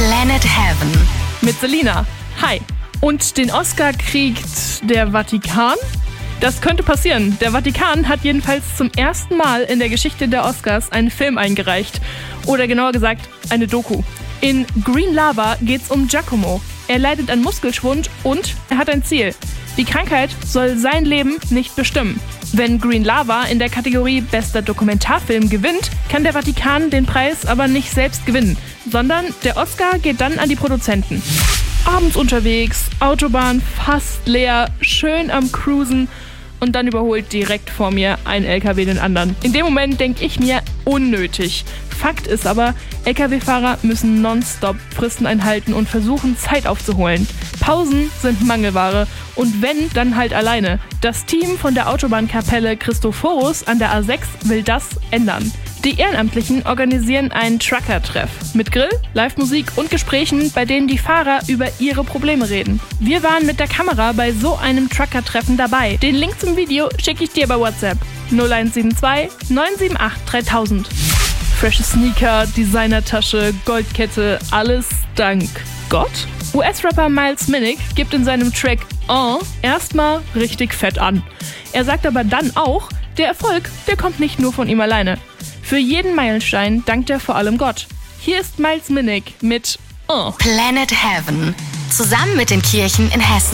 Planet Heaven. Mit Selina. Hi. Und den Oscar kriegt der Vatikan? Das könnte passieren. Der Vatikan hat jedenfalls zum ersten Mal in der Geschichte der Oscars einen Film eingereicht. Oder genauer gesagt, eine Doku. In Green Lava geht's um Giacomo. Er leidet an Muskelschwund und er hat ein Ziel. Die Krankheit soll sein Leben nicht bestimmen. Wenn Green Lava in der Kategorie Bester Dokumentarfilm gewinnt, kann der Vatikan den Preis aber nicht selbst gewinnen, sondern der Oscar geht dann an die Produzenten. Abends unterwegs, Autobahn fast leer, schön am Cruisen und dann überholt direkt vor mir ein LKW den anderen. In dem Moment denke ich mir, unnötig. Fakt ist aber, LKW-Fahrer müssen nonstop Fristen einhalten und versuchen, Zeit aufzuholen. Pausen sind Mangelware und wenn, dann halt alleine. Das Team von der Autobahnkapelle Christophorus an der A6 will das ändern. Die Ehrenamtlichen organisieren einen Trucker-Treff mit Grill, Live-Musik und Gesprächen, bei denen die Fahrer über ihre Probleme reden. Wir waren mit der Kamera bei so einem Trucker-Treffen dabei. Den Link zum Video schicke ich dir bei WhatsApp. 0172 978 3000. Frische Sneaker, Designertasche, Goldkette, alles dank Gott? US-Rapper Miles Minnick gibt in seinem Track erstmal richtig fett an. Er sagt aber dann auch, der Erfolg, der kommt nicht nur von ihm alleine. Für jeden Meilenstein dankt er vor allem Gott. Hier ist Miles Minnick mit Planet Heaven. Zusammen mit den Kirchen in Hessen.